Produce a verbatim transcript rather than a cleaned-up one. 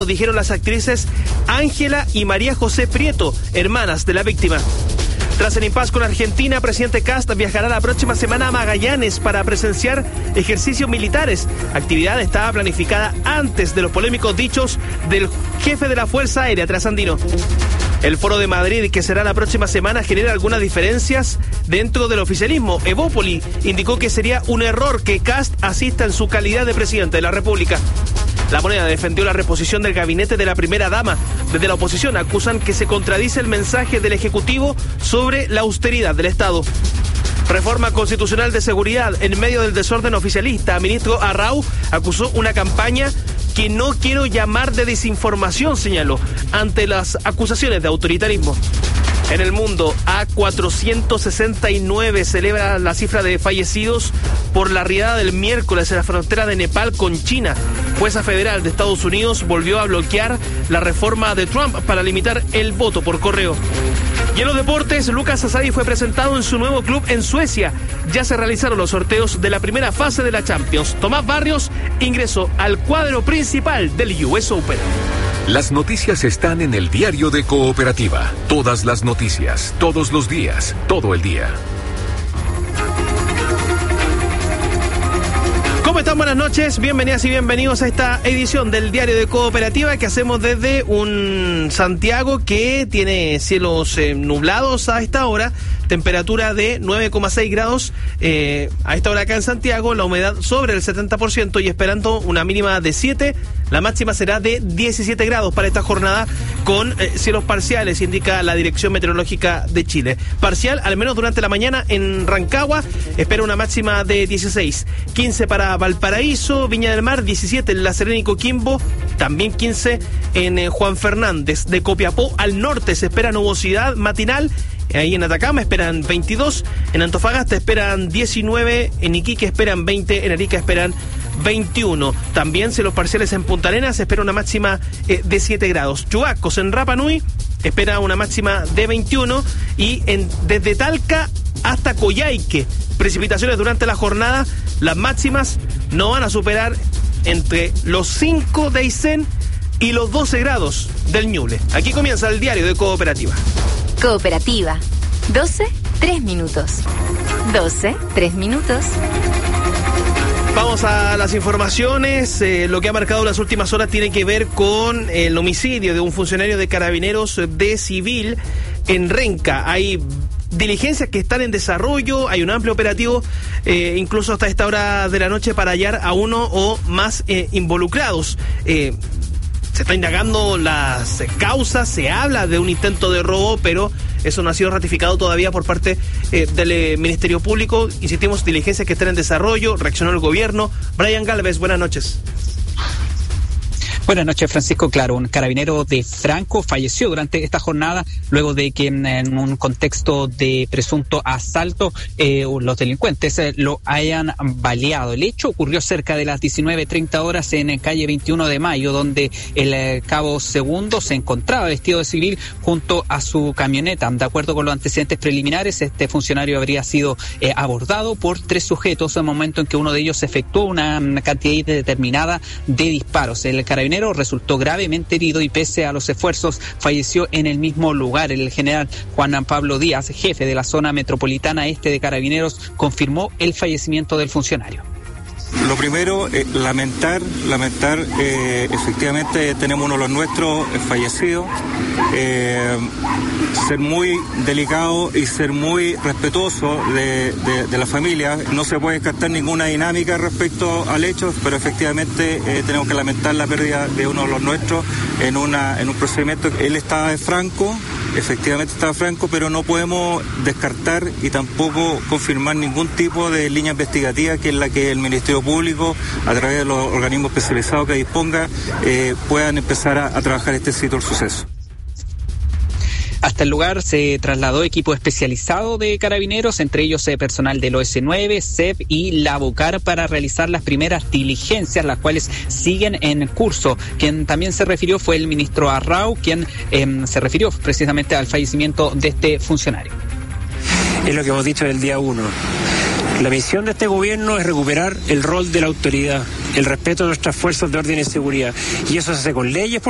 dijeron las actrices Ángela y María José Prieto, hermanas de la víctima. Tras el impasse con Argentina, presidente Kast viajará la próxima semana a Magallanes para presenciar ejercicios militares. Actividad estaba planificada antes de los polémicos dichos del jefe de la Fuerza Aérea Trasandino. El Foro de Madrid, que será la próxima semana, genera algunas diferencias dentro del oficialismo. Evópoli indicó que sería un error que Kast asista en su calidad de presidente de la República. La Moneda defendió la reposición del gabinete de la primera dama. Desde la oposición acusan que se contradice el mensaje del Ejecutivo sobre la austeridad del Estado. Reforma constitucional de seguridad en medio del desorden oficialista. Ministro Arrau acusó una campaña que no quiero llamar de desinformación, señaló, ante las acusaciones de autoritarismo. En el mundo, A cuatrocientos sesenta y nueve celebra la cifra de fallecidos por la riada del miércoles en la frontera de Nepal con China. Jueza federal de Estados Unidos volvió a bloquear la reforma de Trump para limitar el voto por correo. Y en los deportes, Lucas Asadi fue presentado en su nuevo club en Suecia. Ya se realizaron los sorteos de la primera fase de la Champions. Tomás Barrios ingresó al cuadro principal del U S Open. Las noticias están en el diario de Cooperativa. Todas las noticias, todos los días, todo el día. ¿Cómo están? Buenas noches, bienvenidas y bienvenidos a esta edición del Diario de Cooperativa que hacemos desde un Santiago que tiene cielos eh, nublados a esta hora, temperatura de nueve coma seis grados eh, a esta hora acá en Santiago, la humedad sobre el setenta por ciento y esperando una mínima de siete, la máxima será de diecisiete grados para esta jornada con eh, cielos parciales, indica la Dirección Meteorológica de Chile. Parcial, al menos durante la mañana en Rancagua, espera una máxima de dieciséis, quince para Valparaíso, Viña del Mar, diecisiete en La Serena y Coquimbo, también quince en eh, Juan Fernández. De Copiapó al norte se espera nubosidad matinal. Ahí en Atacama esperan veintidós, en Antofagasta esperan diecinueve, en Iquique esperan veinte, en Arica esperan veintiuno. También cielos parciales en Punta Arenas, se espera una máxima eh, de siete grados. Chubascos en Rapa Nui espera una máxima de veintiuno y en, desde Talca hasta Coyhaique, precipitaciones durante la jornada, las máximas no van a superar entre los cinco de Aysén y los doce grados del Ñuble. Aquí comienza el Diario de Cooperativa. Cooperativa. doce, tres minutos. doce, tres minutos. Vamos a las informaciones. Eh, lo que ha marcado las últimas horas tiene que ver con el homicidio de un funcionario de Carabineros de Civil en Renca. Hay diligencias que están en desarrollo, hay un amplio operativo, eh, incluso hasta esta hora de la noche, para hallar a uno o más eh, involucrados. Eh, Se está indagando las causas, se habla de un intento de robo, pero eso no ha sido ratificado todavía por parte eh, del eh, Ministerio Público. Insistimos, diligencias que están en desarrollo, reaccionó el gobierno. Brian Galvez, buenas noches. Buenas noches, Francisco. Claro, un carabinero de Franco falleció durante esta jornada luego de que en un contexto de presunto asalto eh, los delincuentes eh, lo hayan baleado. El hecho ocurrió cerca de las diecinueve treinta horas en calle veintiuno de mayo, donde el eh, cabo segundo se encontraba vestido de civil junto a su camioneta. De acuerdo con los antecedentes preliminares, este funcionario habría sido eh, abordado por tres sujetos en el momento en que uno de ellos efectuó una, una cantidad determinada de disparos. El carabinero resultó gravemente herido y pese a los esfuerzos falleció en el mismo lugar. El general Juan Pablo Díaz, jefe de la zona metropolitana este de Carabineros, confirmó el fallecimiento del funcionario. Lo primero, eh, lamentar, lamentar, eh, efectivamente tenemos uno de los nuestros eh, fallecidos, eh, ser muy delicado y ser muy respetuoso de, de, de la familia. No se puede descartar ninguna dinámica respecto al hecho, pero efectivamente eh, tenemos que lamentar la pérdida de uno de los nuestros en, una, en un procedimiento. Él estaba franco, efectivamente estaba franco, pero no podemos descartar y tampoco confirmar ningún tipo de línea investigativa que es la que el Ministerio Público, a través de los organismos especializados que disponga, eh, puedan empezar a, a trabajar este sitio del suceso. Hasta el lugar se trasladó equipo especializado de carabineros, entre ellos eh, personal del O S nueve, C E P y la BUCAR, para realizar las primeras diligencias, las cuales siguen en curso. Quien también se refirió fue el ministro Arrau, quien eh, se refirió precisamente al fallecimiento de este funcionario. Es lo que hemos dicho del día uno. La misión de este gobierno es recuperar el rol de la autoridad, el respeto de nuestras fuerzas de orden y seguridad. Y eso se hace con leyes, por